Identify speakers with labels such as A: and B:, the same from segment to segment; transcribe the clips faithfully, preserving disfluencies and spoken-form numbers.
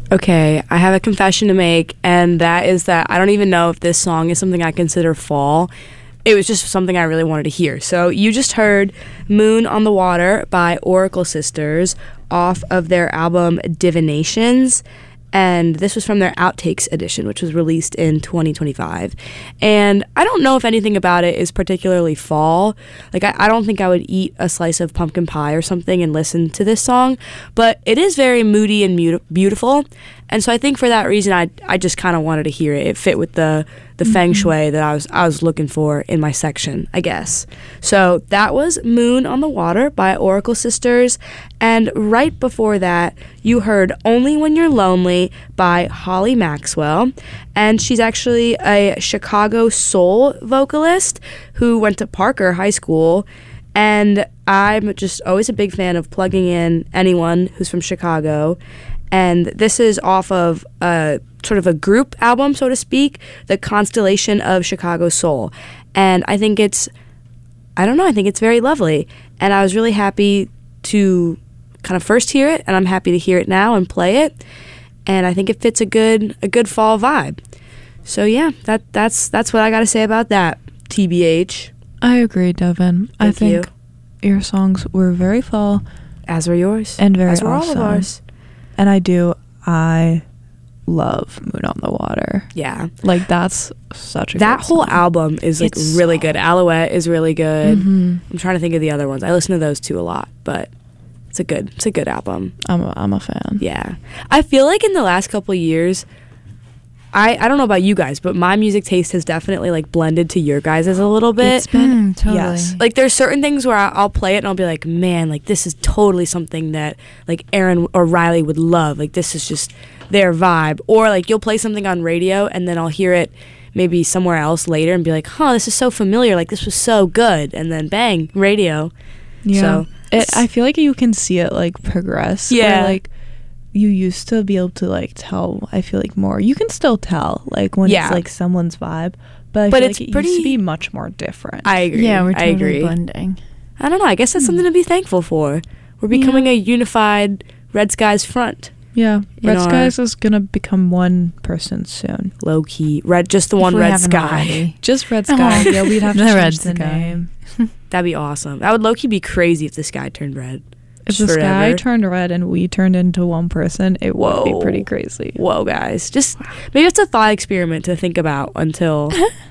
A: Okay, I have a confession to make, and that is that I don't even know if this song is something I consider fall. It was just something I really wanted to hear. So you just heard Moon on the Water by Oracle Sisters off of their album Divinations. And this was from their Outtakes edition, which was released in twenty twenty-five. And I don't know if anything about it is particularly fall. Like, I, I don't think I would eat a slice of pumpkin pie or something and listen to this song. But it is very moody and mut- beautiful. And so I think for that reason, I I just kind of wanted to hear it. It fit with the the mm-hmm. feng shui that I was I was looking for in my section, I guess. So that was Moon on the Water by Oracle Sisters. And right before that, you heard Only When You're Lonely by Holly Maxwell. And she's actually a Chicago soul vocalist who went to Parker High School. And I'm just always a big fan of plugging in anyone who's from Chicago. And this is off of a sort of a group album, so to speak, The Constellation of Chicago Soul. And I think it's, I don't know, I think it's very lovely. And I was really happy to kind of first hear it, and I'm happy to hear it now and play it. And I think it fits a good a good fall vibe. So yeah, that that's that's what I got to say about that, T B H.
B: I agree, Devin.
A: Thank
B: I think
A: you.
B: Your songs were very fall.
A: As were yours.
B: And very
A: As were
B: awesome.
A: all of ours.
B: And I do, I love Moon on the Water.
A: Yeah.
B: Like, that's such a
A: That
B: good
A: whole
B: song.
A: album is, like,
B: It's
A: really
B: so
A: good. Alouette is really good.
B: Mm-hmm.
A: I'm trying to think of the other ones. I listen to those two a lot, but it's a good, it's a good album.
B: I'm a, I'm a fan.
A: Yeah. I feel like in the last couple of years, I, I don't know about you guys, but my music taste has definitely, like, blended to your guys' a little bit.
B: It's been,
C: Mm, totally.
B: yes.
A: Like, there's certain things where I- I'll play it and I'll be like, man, like, this is totally something that, like, Aaron or Riley would love. Like, this is just their vibe. Or, like, you'll play something on radio and then I'll hear it maybe somewhere else later and be like, huh, this is so familiar. Like, this was so good. And then, bang, radio.
B: Yeah.
A: So,
B: It, I feel like you can see it, like, progress.
A: Yeah.
B: Where, like, you used to be able to, like, tell, I feel like, more. You can still tell, like, when
A: Yeah.
B: it's, like, someone's vibe. But I
A: But
B: feel
A: it's
B: like it
A: pretty-
B: used to be much more different.
A: I agree.
C: Yeah, we're
A: I
C: totally
A: agree.
C: blending.
A: I don't know. I guess that's something to be thankful for. We're becoming
B: Yeah.
A: a unified Red Skies front.
B: Yeah.
A: in
B: Red
A: our-
B: Skies is going to become one person soon.
A: Low key. Red, just the
C: If
A: one
C: we
A: Red
C: haven't
A: Sky.
C: already.
B: Just Red Sky. Yeah, we'd have to
C: The
B: change
C: Red
B: the
C: Sky.
B: name.
A: That'd be awesome. That would low key be crazy if the sky turned red.
B: If
A: Just
B: the sky
A: forever.
B: turned red and we turned into one person, it would
A: Whoa.
B: be pretty crazy.
A: Whoa, guys. Just maybe it's a thought experiment to think about until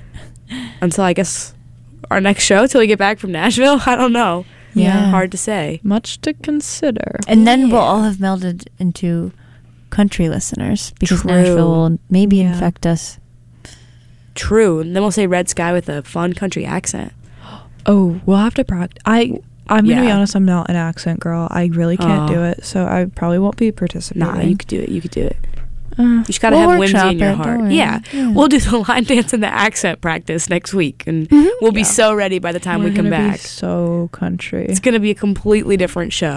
A: until I guess our next show till we get back from Nashville. I don't know.
C: Yeah.
A: Hard to say.
B: Much to consider.
C: And then we'll
A: Yeah.
C: all have melded into country listeners because
A: True.
C: Nashville will maybe
B: Yeah.
C: infect us.
A: True. And then we'll say Red Sky with a fun country accent.
B: Oh, we'll have to practice. I, I'm going to be
A: Yeah.
B: honest, I'm not an accent girl. I really can't
A: Aw.
B: do it, so I probably won't be participating.
A: Nah, you could do it. You could do it.
B: Uh,
A: You just gotta
C: We'll
A: have whimsy
C: workshop
A: in your
C: it, don't
A: heart.
C: worry.
A: Yeah.
C: Yeah.
A: We'll do the line dance and the accent practice next week, and
C: Mhm.
A: we'll be
B: Yeah.
A: so ready by the time
B: we're
A: we come
B: gonna be
A: back.
B: so country.
A: It's gonna be a completely different show.